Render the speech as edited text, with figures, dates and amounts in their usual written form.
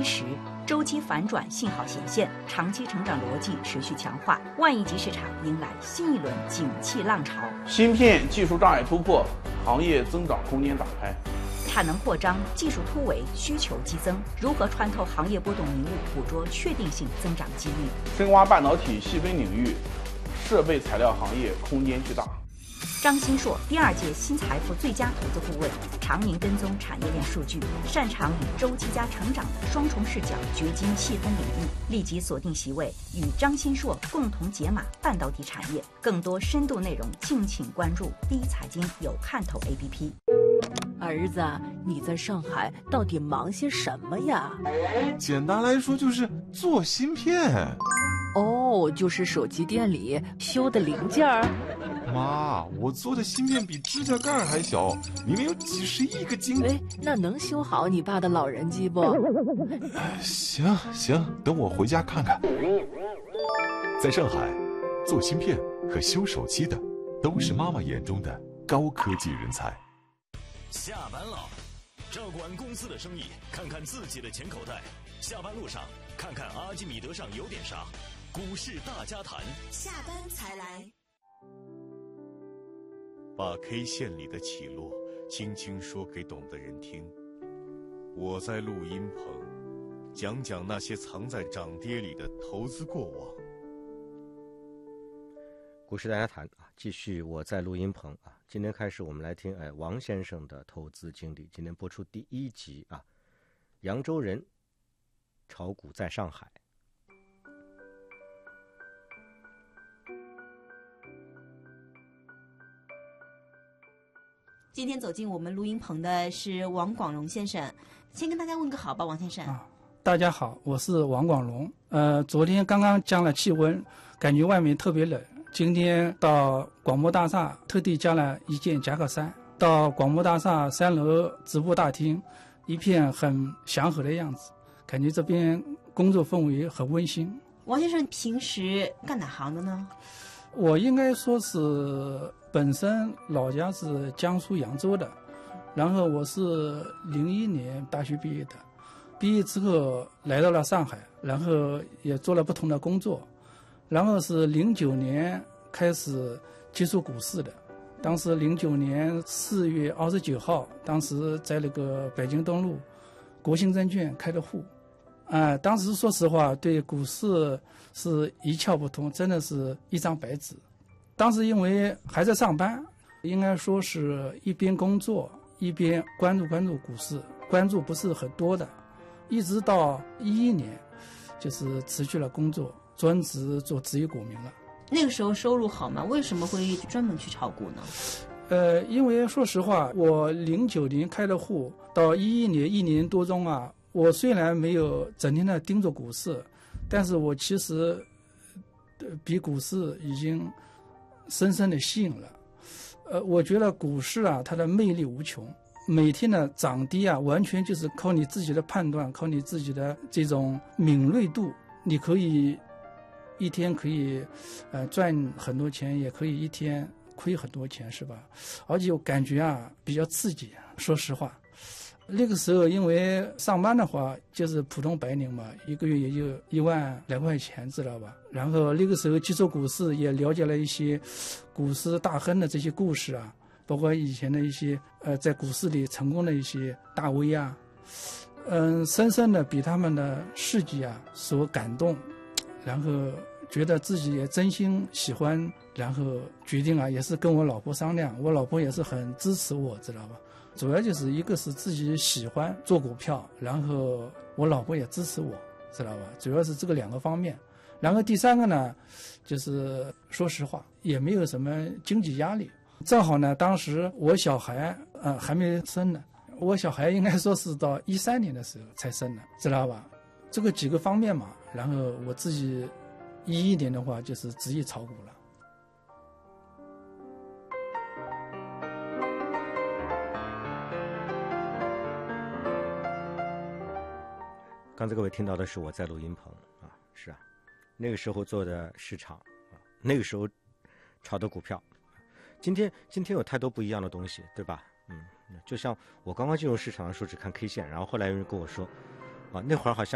实，周期反转信号显现，长期成长逻辑持续强化，万亿级市场迎来新一轮景气浪潮。 芯片技术障碍突破，行业增长空间打开。 产能扩张，技术突围，需求激增，如何穿透行业波动迷雾，捕捉确定性增长机遇？ 深挖半导体细分领域，设备材料行业空间巨大。 张新硕第2届新财富最佳投资顾问，常年跟踪产业链数据，擅长以周期加成长的双重视角掘金细分领域，立即锁定席位，与张新硕共同解码半导体产业。更多深度内容，敬请关注第一财经有看头 APP。 儿子，你在上海到底忙些什么呀？ 简单来说就是做芯片。 哦，就是手机店里修的零件儿。 妈，我做的芯片比指甲盖还小，里面有几十亿个晶。 哎，那能修好你爸的老人机不？ 行，等我回家看看。 在上海，做芯片和修手机的都是妈妈眼中的高科技人才。 下班了，照顾完公司的生意，看看自己的钱口袋。下班路上，看看阿基米德上有点啥。股市大家谈， 下班才来。 把 K 线里的起落轻轻说给懂的人听。我在录音棚讲讲那些藏在涨跌里的投资过往。 股市大家谈啊，继续我在录音棚啊。今天开始我们来听王先生的投资经历。今天播出第1集啊，扬州人炒股在上海。 今天走进我们录音棚的是王广荣先生，先跟大家问个好吧，王先生。 大家好，我是王广荣。昨天刚刚降了气温，感觉外面特别冷。今天到广播大厦特地加了一件夹克衫，到广播大厦3楼直播大厅，一片很祥和的样子，感觉这边工作氛围很温馨。 王先生平时干哪行的呢？ 我应该说是本身老家是江苏扬州的，然后我是01年大学毕业的，毕业之后来到了上海，然后也做了不同的工作，然后是09年开始接触股市的。当时09年4月29号，当时在那个北京东路国信证券开的户。当时说实话对股市是一窍不通，真的是一张白纸。当时因为还在上班，应该说是一边工作一边关注股市，关注不是很多的，一直到11年就是辞去了工作，专职做职业股民了。 那个时候收入好吗？为什么会专门去炒股呢？ 因为说实话，我09年开的户，到11年1年多中啊，我虽然没有整天的盯着股市，但是我其实比股市已经深深的吸引了。我觉得股市啊，它的魅力无穷，每天的涨跌啊，完全就是靠你自己的判断，靠你自己的这种敏锐度。你可以一天可以赚很多钱，也可以一天亏很多钱，是吧？而且我感觉啊比较刺激，说实话。那个时候因为上班的话就是普通白领嘛，一个月也就1万来块钱，知道吧？然后那个时候接触股市，也了解了一些股市大亨的这些故事啊，包括以前的一些在股市里成功的一些大 V 啊，深深的被他们的事迹啊所感动，然后觉得自己也真心喜欢，然后决定啊也是跟我老婆商量，我老婆也是很支持我，知道吧？主要就是一个是自己喜欢做股票，然后我老婆也支持我，知道吧？主要是这个2个方面。然后第3个呢，就是说实话也没有什么经济压力，正好呢当时我小孩还没生呢，我小孩应该说是到13年的时候才生的，知道吧？这个几个方面嘛，然后我自己11年的话就是职业炒股了。 刚才各位听到的是我在录音棚啊，是啊，那个时候做的市场啊，那个时候炒的股票。今天有太多不一样的东西，对吧？就像我刚刚进入市场的时候只看 K 线，然后后来有人跟我说，那会儿好像